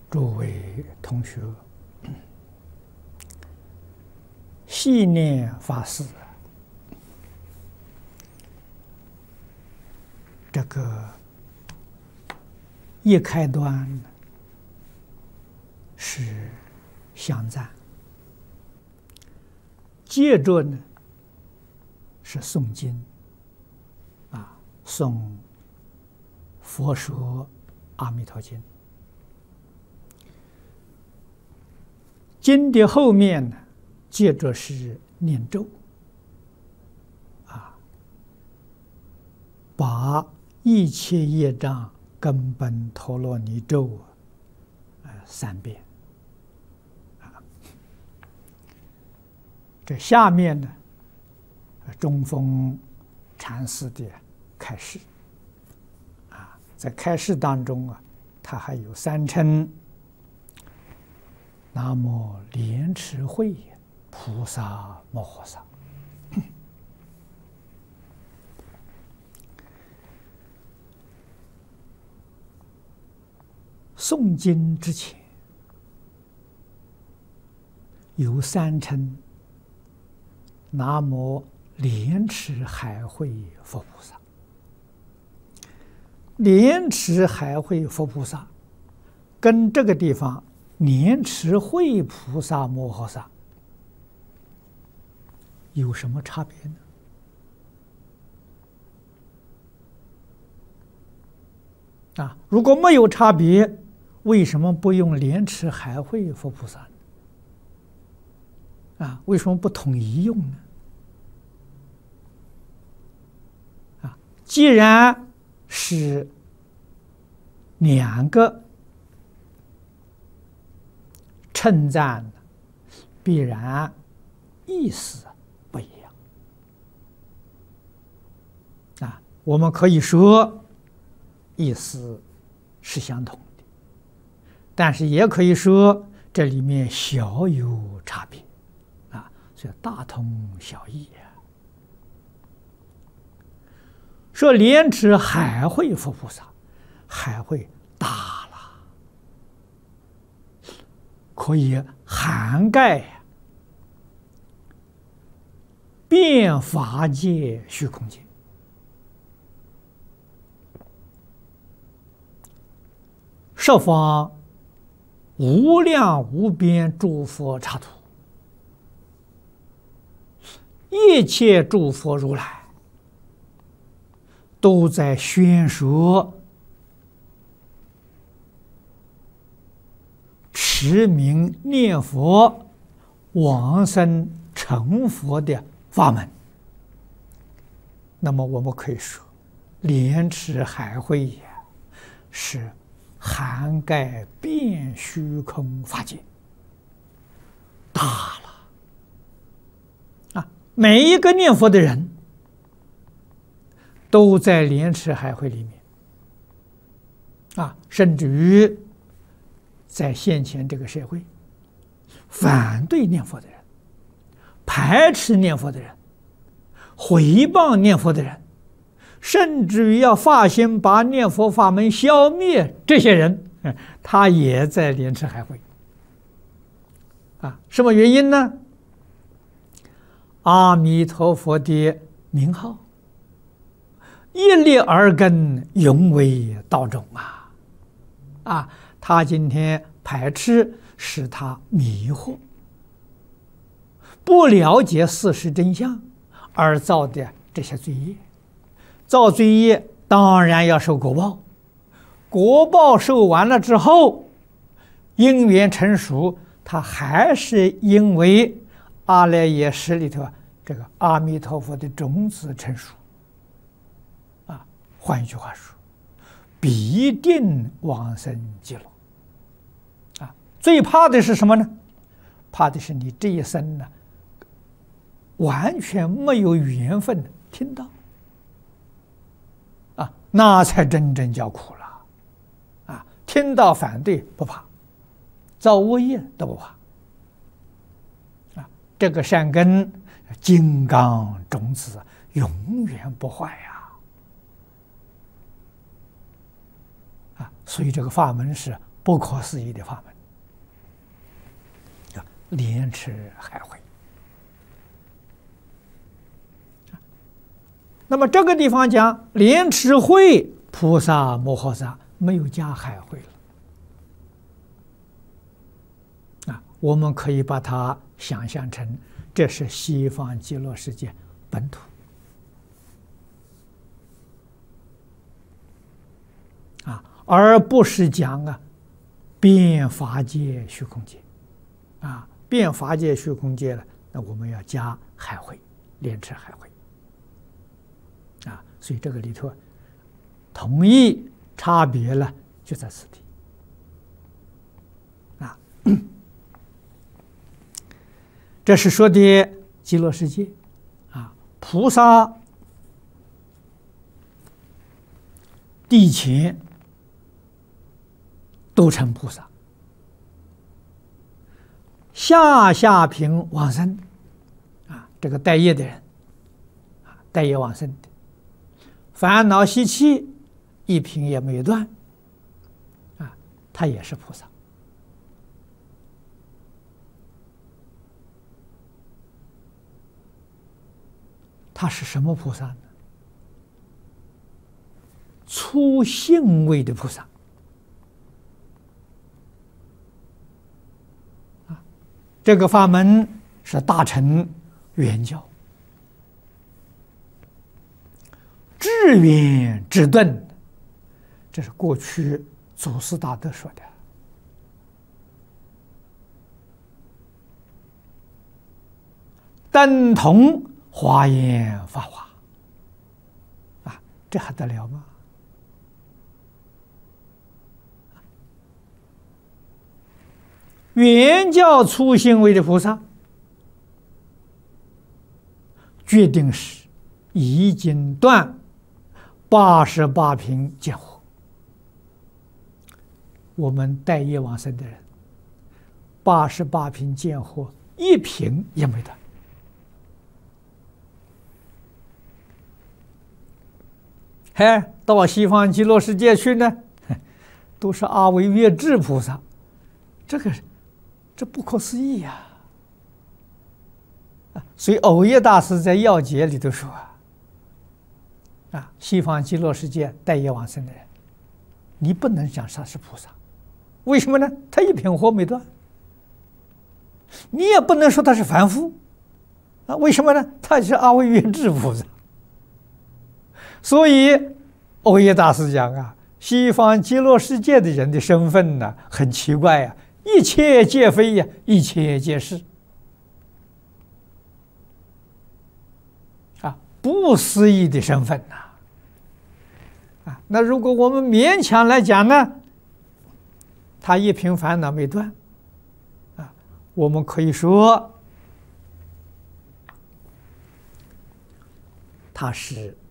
诸位同学，细念法师，这个一开端是香赞，接着呢是诵经，诵《佛说阿弥陀经》。经的后面呢，接着是念咒，把一切业障根本陀罗尼咒3遍。这下面呢，中峰禅师的开示，在开示当中他还有3称。南无莲池会菩萨摩诃萨。诵经之前有3称南无莲池海会佛菩萨。莲池海会佛菩萨跟这个地方莲池会菩萨摩诃萨有什么差别呢？如果没有差别，为什么不用莲池海会佛菩萨呢？为什么不统一用呢？既然是2个称赞，必然意思不一样。我们可以说意思是相同的，但是也可以说这里面小有差别，所以大同小异。说莲池海会佛菩萨，海会大了，可以涵盖遍法界虚空界，十方无量无边诸佛刹土，一切诸佛如来都在宣说持名念佛往生成佛的法门。那么我们可以说莲池海会也是涵盖遍虚空法界，大了每一个念佛的人都在莲池海会里面甚至于在现前这个社会，反对念佛的人，排斥念佛的人，毁谤念佛的人，甚至于要发心把念佛法门消灭，这些人他也在莲池海会。什么原因呢？阿弥陀佛的名号一力而根，永为道种他今天排斥，使他迷惑，不了解事实真相而造的这些罪业，造罪业当然要受果报，果报受完了之后，因缘成熟，他还是因为阿赖耶识里头这个阿弥陀佛的种子成熟。换一句话说，必定往生极乐。最怕的是什么呢？怕的是你这一生呢，完全没有缘分听到，那才真正叫苦了。听到反对不怕，造恶业都不怕。这个善根金刚种子永远不坏所以这个法门是不不可思议的法门，叫莲池海会。那么这个地方讲莲池会菩萨摩诃萨，没有加海会了。我们可以把它想象成这是西方极乐世界本土。而不是讲遍法界虚空界，遍法界虚空界了，那我们要加海会，莲池海会，所以这个里头同义差别了，就在此地，这是说的极乐世界，菩萨地前都成菩萨，下品往生，这个待业的人，待业往生的，烦恼习气一品也没有断，他也是菩萨。他是什么菩萨呢？初信位的菩萨。这个法门是大乘圆教，至圆至顿，这是过去祖师大德说的。等同华严法华，这还得了吗？圆教初信位的菩萨，决定是已经断88品见惑。我们待业往生的人，88品见惑一品也没断。到西方极乐世界去呢，都是阿惟越致菩萨，这不可思议呀！所以藕益大师在要解里头说西方极乐世界待业往生的人，你不能讲他是菩萨，为什么呢？他一品惑没断。你也不能说他是凡夫，为什么呢？他是阿惟越致菩萨。所以藕益大师讲西方极乐世界的人的身份呢，很奇怪一切皆非呀，一切皆是不思议的身份那如果我们勉强来讲呢，他一品烦恼没断我们可以说他是